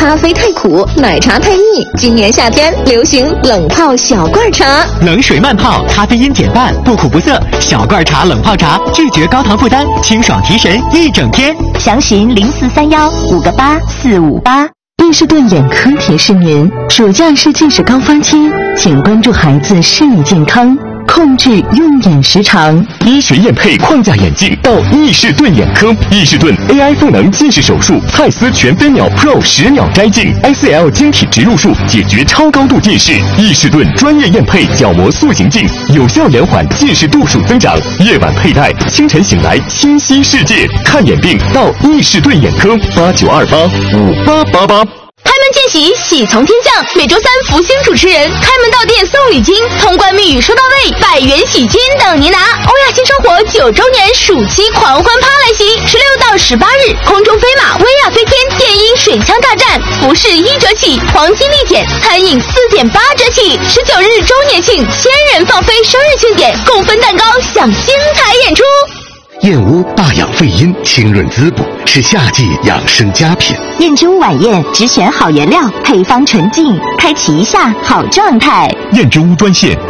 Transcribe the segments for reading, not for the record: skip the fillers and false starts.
咖啡太苦，奶茶太腻。今年夏天流行冷泡小罐茶， 冷水慢泡，咖啡因减半，不苦不涩。小罐茶冷泡茶，拒绝高糖负担，清爽提神一整天。 详询0431-58458。 伊士顿眼科提示您：暑假是近视高峰期，请关注孩子视力健康，控制用眼时长。 医学验配框架眼镜到伊士顿眼科，伊士顿 AI 赋能近视手术，蔡司全飞秒 Pro 10秒摘镜 ，ICL 晶体植入术解决超高度近视。伊士顿专业验配角膜塑形镜，有效延缓近视度数增长。夜晚佩戴，清晨醒来清晰世界。看眼病到伊士顿眼科，89285888。 开门见喜，喜从天降。每周三，福星主持人开门到店送礼金，通关密语收到位，100元喜金等您拿。欧亚新生活9周年暑期狂欢趴来袭，16到18日，空中飞马、薇娅飞天、电音水枪大战，服饰1折起，黄金立减，餐饮4.8折起。19日周年庆，1000人放飞生日庆典，共分蛋糕，享精彩演出。 燕窝大养肺阴，清润滋补，是夏季养生佳品。 燕之屋晚宴只选好原料，配方纯净，开启一下好状态。 燕之屋专线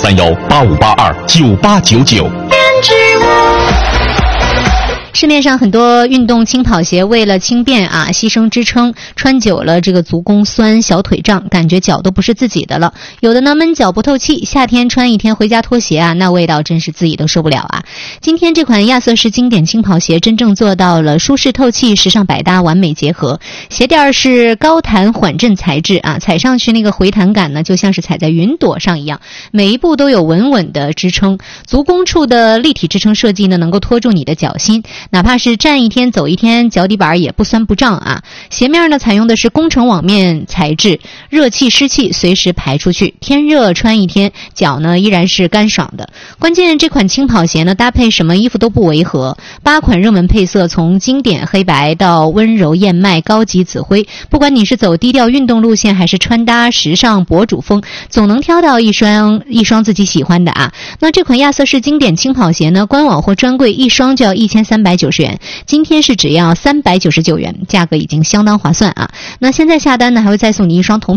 043185829899。燕之屋。 市面上很多运动轻跑鞋为了轻便啊，牺牲支撑，穿久了这个足弓酸、小腿胀，感觉脚都不是自己的了。有的呢闷脚不透气，夏天穿一天回家脱鞋啊，那味道真是自己都受不了啊。今天这款亚瑟士经典轻跑鞋真正做到了舒适透气、时尚百搭，完美结合。鞋垫是高弹缓震材质啊，踩上去那个回弹感呢，就像是踩在云朵上一样，每一步都有稳稳的支撑。足弓处的立体支撑设计呢，能够托住你的脚心。哪怕是站一天走一天，脚底板也不酸不胀啊。鞋面呢采用的是工程网面材质，热气湿气随时排出去，天热穿一天，脚呢依然是干爽的。关键这款轻跑鞋呢搭配什么衣服都不违和，8款热门配色，从经典黑白到温柔燕麦、高级紫灰，不管你是走低调运动路线，还是穿搭时尚博主风，总能挑到一双自己喜欢的啊。那这款亚瑟士经典轻跑鞋呢，官网或专柜一双就要1390元，今天是只要399元，价格已经相当划算啊。那现在下单呢，还会再送你一双同品